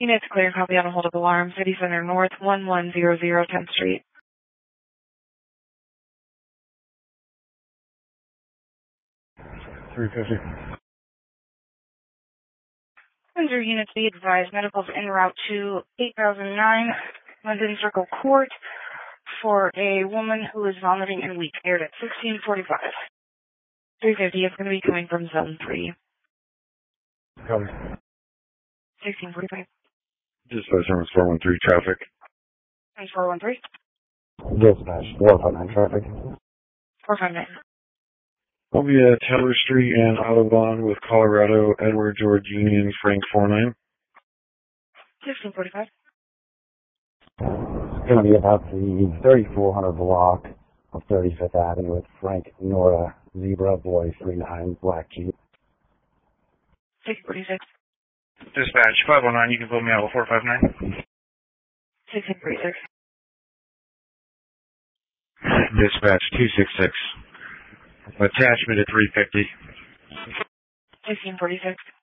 Unit to clear, copy on a hold of alarm, City Center North, 1100 10th Street. $350. Under unit be advised, medicals en route to 8009 London Circle Court for a woman who is vomiting and weak, aired at 1645. 350 is going to be coming from zone 3. Copy. 1645. Dispatch service 413 traffic. Times 413. Dispatch 459 traffic. 459. I'll be at Taylor Street and Audubon with Colorado, Edward George Union, Frank 49. 1645. It's going to be about the 3400 block of 35th Avenue with Frank Nora, Zebra Boy 39, Black Jeep. 1646. Dispatch 509, you can put me out with 459. 1646. Dispatch 266. Attachment at 350. 1646.